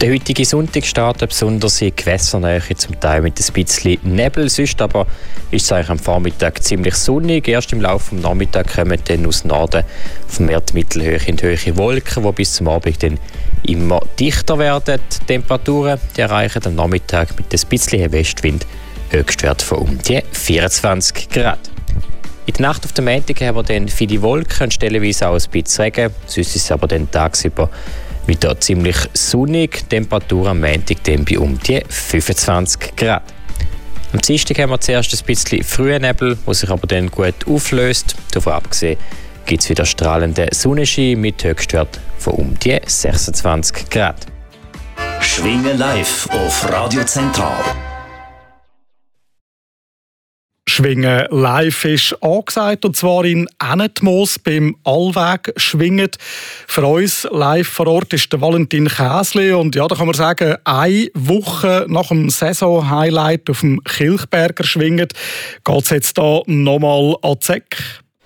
Der heutige Sonntag startet besonders in Gewässernähe, zum Teil mit ein bisschen Nebel. Sonst aber ist es eigentlich am Vormittag ziemlich sonnig. Erst im Laufe des Nachmittags kommen dann aus Norden vermehrt Mittelhöhe in hohe Wolken, die bis zum Abend dann immer dichter werden. Die Temperaturen die erreichen am Nachmittag mit ein bisschen Westwind Höchstwert von um die 24 Grad. In der Nacht auf den Montag haben wir dann viele Wolken und stellenweise auch ein bisschen Regen. Sonst ist es aber dann tagsüber wieder ziemlich sonnig. Temperatur am Montag dann bei um die 25 Grad. Am Dienstag haben wir zuerst ein bisschen frühen Nebel, der sich aber dann gut auflöst. Davon abgesehen gibt es wieder strahlenden Sonnenschein mit Höchstwert von um die 26 Grad. Schwingen live auf Radio Zentral. Schwingen live ist angesagt, und zwar in Ennetmoos beim Allweg schwingen. Für uns live vor Ort ist der Valentin Käsli, und ja, da kann man sagen, eine Woche nach dem Saison-Highlight auf dem Kilchberger schwingen, geht es jetzt hier nochmal an die Säcke.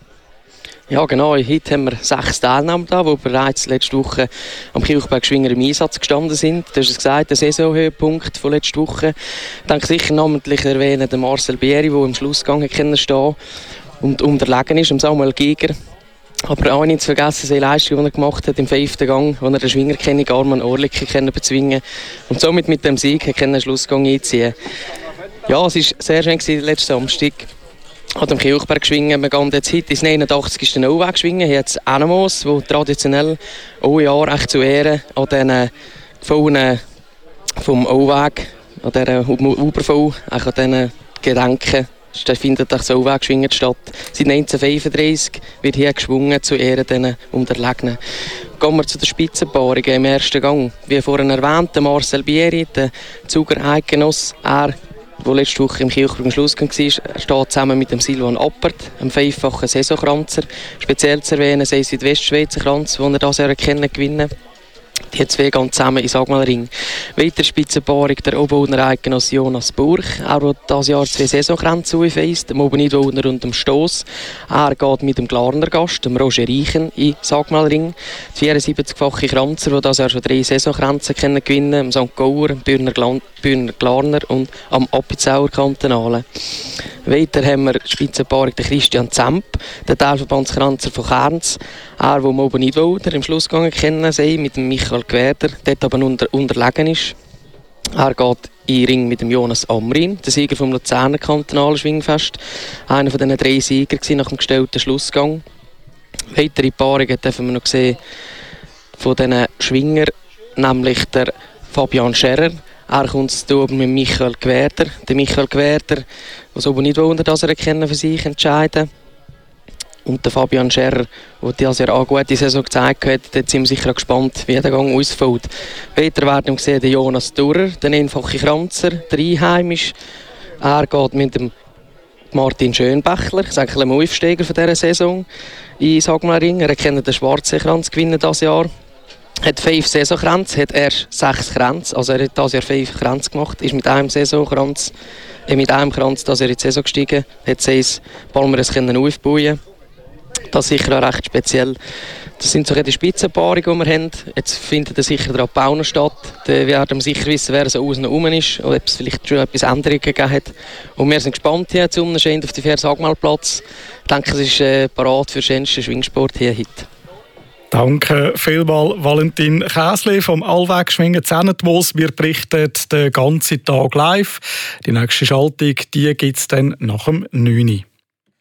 Ja, genau. Heute haben wir 6 Teilnehmer da, die bereits letzte Woche am Kilchberg Schwinger im Einsatz gestanden sind. Du hast es gesagt, der Saisonhöhepunkt von letzter Woche. Ich denke sicher namentlich erwähnen den Marcel Bieri, der im Schlussgang stehen und unterlegen ist, dem Samuel Giger. Aber auch nicht zu vergessen, die Leistung, die er gemacht hat im 5. Gang, wo er den Schwingerkönig Arman Orlik bezwingen und somit mit dem Sieg den Schlussgang einziehen. Ja, es war sehr schön letzten Samstag. An dem Kilchberg schwingen. Wir gehen jetzt heute ins 89. No-Weg schwingen. Hier hat es Ennetmoos, wo traditionell alle Jahre echt zu Ehren an diesen Gefallenen vom O-Weg, an dieser Uberfall, an diesen Gedenken, findet das O-Weg schwingen statt. Seit 1935 wird hier geschwungen zu Ehren dieser Unterlegenen. Gehen wir zu der Spitzenpaarung im ersten Gang. Wie vorhin erwähnt, der Marcel Bieri, der Zuger Eidgenoss, der letzte Woche im Kilchberg am Schlussgang war, steht zusammen mit dem Silvan Appert, einem 5-fachen Saisonkranzer. Speziell zu erwähnen sei es der Westschweizer Kranz, den er dieses Jahr gewinnen. Die zwei gehen zusammen in Sagmalring. Weiter Spitzenpaarung der Oberudner Eidgenoss Jonas Burch. Er hat dieses Jahr 2 Saisonkränze aufweist, dem Oberniedwaldner und dem Stoss. Er geht mit dem Glarner Gast, dem Roger Reichen, in Sagmalring. Die 74-fache Kranzer, der dieses Jahr schon 3 Saisonkränze gewinnen, am St. Gauer, am Bühner Glarner und am Appenzauer Kantonalen. Weiter haben wir die Spitzenpaarung der Christian Zemp, der Teilverbandskranzer von Kerns. Er, der am Oberniedwaldner im Schlussgang kennen sei, mit dem Michael Gwerder, dort aber unterlegen ist. Er geht in Ring mit dem Jonas Amrin, der Sieger vom Luzerner Kantonalen Schwingfest. Einer von diesen 3 Siegern nach dem gestellten Schlussgang. Weitere Paarungen dürfen wir noch sehen von diesen Schwingern, nämlich der Fabian Scherrer. Er kommt hier mit Michael Gwerder. Der Michael Gwerder, der so nicht wundert, dass er für sich entscheiden. Und der Fabian Scherrer, der dieses Jahr auch eine gute Saison gezeigt hat, dort sind wir sicher gespannt, wie der Gang ausfällt. Weiter werden wir sehen, den Jonas Durer, der einfache Kranzer, der Einheimisch. Er geht mit dem Martin Schönbächler, ich sage ein Aufsteiger von dieser Saison, in Sagmalring. Er kennt den Schwarzseekranz gewinnen dieses Jahr. Hat 5 Saisonkränze, hat erst 6 Kränze. Also er hat dieses Jahr 5 Kränze gemacht, ist mit einem Kranz, dass er in die Saison gestiegen, hat 6 Palmeres aufbauen. Das ist sicher auch recht speziell. Das sind so die Spitzenpaarungen, die wir haben. Jetzt findet sicher der Abbauner statt. Da werden wir sicher wissen, wer so außen herum ist oder ob es vielleicht schon etwas Änderungen gegeben hat. Und wir sind gespannt hier zum Unterscheid auf den Versagmalplatz. Ich denke, es ist parat für den schönsten Schwingsport hier heute. Danke vielmals, Valentin Käsli vom Allweg schwingen zu Ennetmoos. Wir berichten den ganzen Tag live. Die nächste Schaltung gibt es dann nach dem 9 Uhr.